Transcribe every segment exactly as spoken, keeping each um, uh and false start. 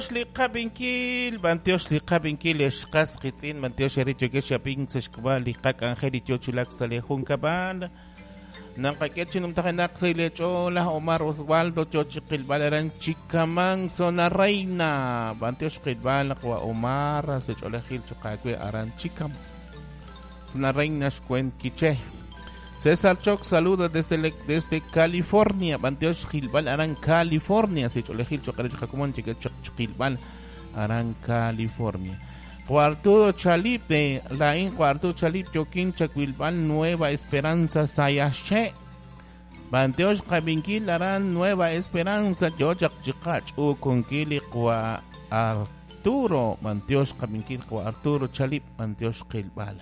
Liqabinkil, Bantios Liqabinkil, Escas Kitzin, Bantios Erito Geshabing, Seskabal, Liqak Angelito Chulak Salehun Kabal, Nankaketchinum Takanak Silechola, Omar Osvaldo, Chochikil Balaran, Chikamang, Sona Reina, Bantios Kilbal, Omar, Secholahil Chukakwe, Aran Chikam, Sona Reina, Squen Kiche. César Choc saluda desde, desde California. Banteos Gilbal Aran California. Se hecho elegir chocar Jacomón chica Gilbal Aran California. Cuartudo Chalip de la in Cuartudo Chalip Joaquín Chacuilbal Nueva Esperanza Sayache. Banteos Cabinquil Aran Nueva Esperanza Yochak Chicach U Conquili Qua Arturo. Banteos Cabinquil Qua Arturo Chalip Banteos Gilbal.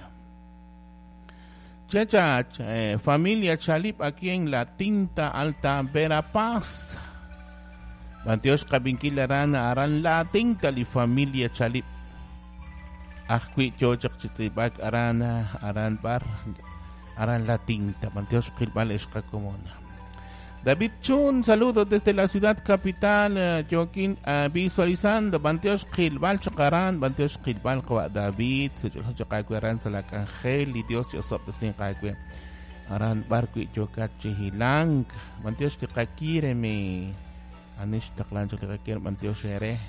Checha, eh, familia Chalip aquí en la Tinta Alta Verapaz. Banteos Cabinquilarán harán la Tinta li familia Chalip. Ajqui Chochak Chitzibak harán harán bar harán la Tinta. Banteos Quilbal Escacomona. David Chun, saludos desde la ciudad capital. Uh, Joaquín, uh, visualizando Banteos Quilbal Chocarán, Banteos Quilbal Kwa David, Chocacuaran Salak Angel y Dios Yosop de Sin Cacue. Aran Barco y Chocachi Hilang, Banteos Chacakireme, Anish Taklan Chacakir, Banteos Ere.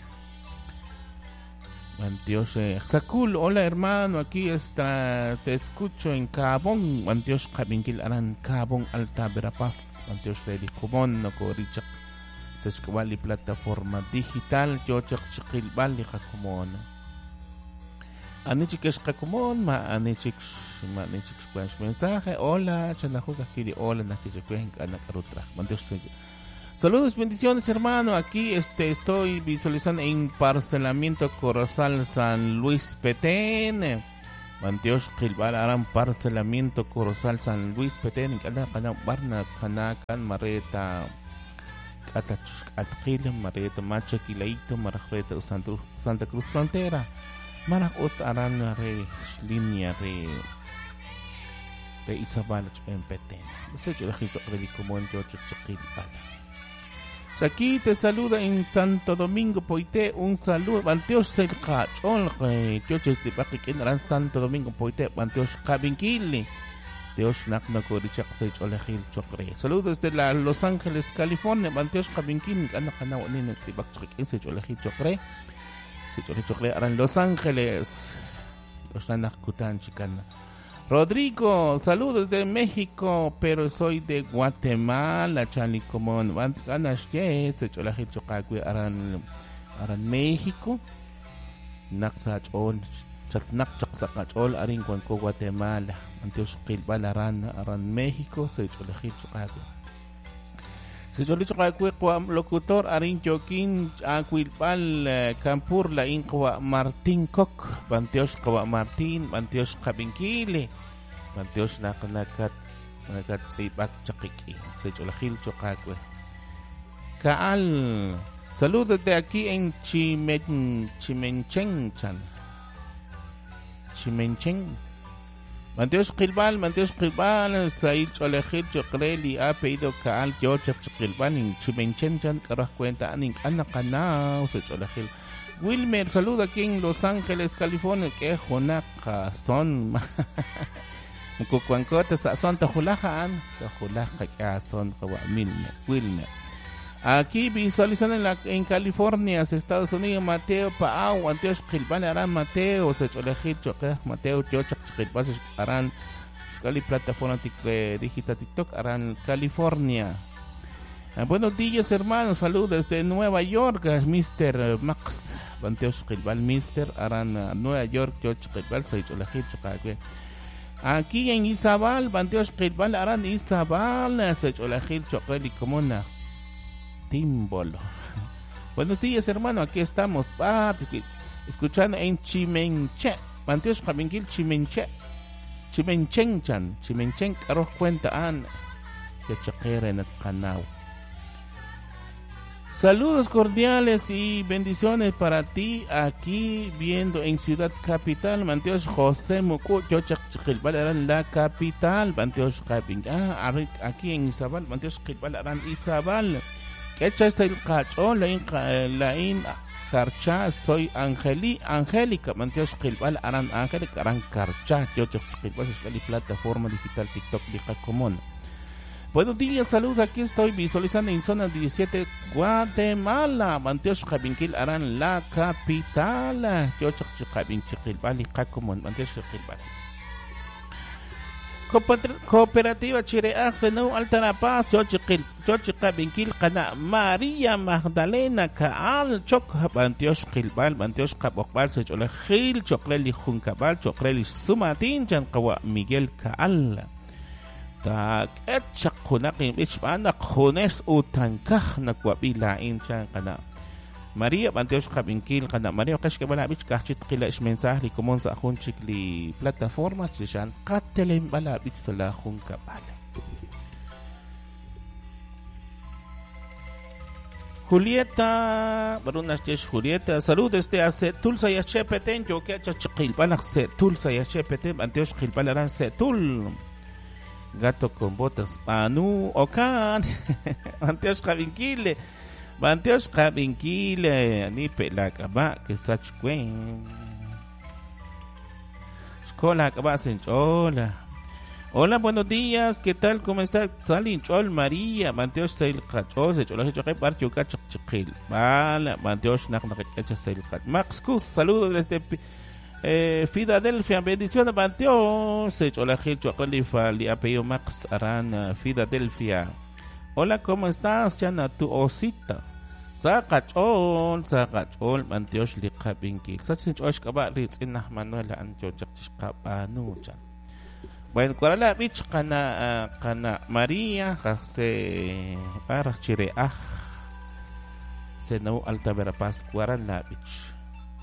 Banteos Sakul, hola hermano, aquí está, te escucho en Cabón, Banteos Cabinquil Aran Cabón Alta Verapaz, Banteos Freddy Comón, no Corichak, Sescovali plataforma digital, Yochak Chikil Bali Jacomón. Anichik es Jacomón, ma Anichik, ma Anichik Squash mensaje, hola, Chanajuca Kiri, hola, Nachisquen, Anakarutra, Banteos. Saludos, bendiciones, hermano. Aquí este, estoy visualizando en Parcelamiento Corozal San Luis Petén. Banteos Gilbal harán Parcelamiento Corozal San Luis Petén. Kana kana barna kana kan mareta atachus atqil mareta macha kilaito marreta Santa Santa Cruz Frontera. Marak ot aran re línea re re Isabal en Petén. No sé yo dejé yo creo como en yo Gilbal. Aquí te saluda en Santo Domingo Poité, un saludo, Banteos Selcach, olque, yo te sepa que en Santo Domingo Poité, Banteos Cabinquili, Dios Nakna Corichak Sech Olejil Chocre. Saludos desde la Los Ángeles, California, Banteos Cabinquili, Ana Canao Nina Sibak Sech Olejil Chocre, Sech Olejil Chocre, Aran Los Ángeles, Los Nakutan Chicana. Rodrigo, saludos de México, pero soy de Guatemala, Chalicomón. Ganas que se chola hichokakwe aran aran México. Naksachol, chatnak chaksakachol arin ko Guatemala. Antes kilbal aran aran México se chola hichokakwe. Se chola hichokakwe ko locutor arin Joaquín Aquilbal Campur la inqwa Martín Coc, Banteos Kawa Martín, Banteos Cabinquile. Banteos nakanakat nakat sibak chakiki se cholahil chokakwe. Kaal, saludos de aquí en Chimen Chimenchen chan. Chimenchen. Banteos Quilbal, Banteos Quilbal, Said cholahil chokreli ha pedido Kaal Yochak Quilbal en Chimenchen chan karas cuenta aning anakana se cholahil. Wilmer, saluda aquí en Los Ángeles, California, que es Jonaka son Kukuankota son Tajulajan, Tajulaja que son Wilmer, Wilmer. Aquí visualizando en, la, en California, Estados Unidos, Mateo Paau, Anteos Quilbal Aran Mateo, se cholejil choque, Mateo Yochak Quilbal Aran, Scali plataforma digital TikTok Aran California. Uh, buenos días, hermanos. Saludos desde Nueva York, uh, mister Max. Banteos Quilbal, mister Aran, uh, Nueva York, George Quilbal, se hizo la Gil aquí en Izabal, Banteos Quilbal, Aran Izabal, se hizo la Gil Chocreli como una tímbolo. Buenos días, hermano. Aquí estamos, escuchando en Chimenche. Banteos Cabinquil, Chimenche. Chimenchenchan, Chimenchen, Carros cuenta an que choquera en el canal. Saludos cordiales y bendiciones para ti aquí viendo en Ciudad Capital, Banteos José Mucu, Yochak Chilbal Aran la capital, Banteos Cabin. Ah, aquí en Izabal, Banteos Chilbal Aran Izabal. Que echa está el cacho, la in la in Carcha, soy Angeli, Angélica, Manteos Quilbal, Aran Angélica, Aran Carcha, yo Quilbal, es plataforma digital TikTok, Lica Común. Buenos días, saludos, aquí estoy visualizando en zona diecisiete, Guatemala, Manteos Cabinquil, Aran la capital, yo Quilbal, Lica Común, Manteos Quilbal. Cooperativa Chireac, Senau Altarapaz, Chochiquil, Chochica Binquil, Cana, María Magdalena, Caal, Choc, Bantios Quilbal, Bantios Cabocbal, Sechola Gil, Chocreli Juncabal, Chocreli Sumatin, Chancawa, Miguel Caal. Tak, Etchak Kunakim, Ichbana, Jones Utankaj, Nakwabila, Inchan, Cana. María Banteos Cabinquil, Cana María Cashkabala, Bich Kachit, Kila es mensaje, y como sa Junchik li plataforma, Chishan, Catelem Bala, Bich Sala Juncabala. Julieta, Barunas Jesh Julieta, salud desde hace Tulsa y Achepeten, yo que hecho Chilbala, se Tulsa y Achepeten, Banteos Chilbala, se Tul. Gato con botas, Panu, Ocan, Banteos Cabinquil. Banteos Cabinquile, ni pelacaba, que sachquen. Escola, hola. Hola, buenos días, ¿qué tal? ¿Cómo está? Salin Chol María, Banteos Sail Cachos, Chola Choque Parque Cachok Chiquil. Vale, Banteos Naknakacha Sail Cat. Max Cus, saludos desde eh, Filadelfia, bendiciones, Banteos, Chola Gil Chocolifa, li apellido Max Arana, Filadelfia. Hola, ¿cómo estás? Chana, tu osita. Sakachol, sakachol, Manteos Liqa Binquil. Sachin Chosh Kaba, Ritz in Manuela Antio Chakchikapanu. Bueno, Kuala Beach, Kana, Kana María, Jase, Para Chireaj, Senau Alta Verapaz, Kuala Beach.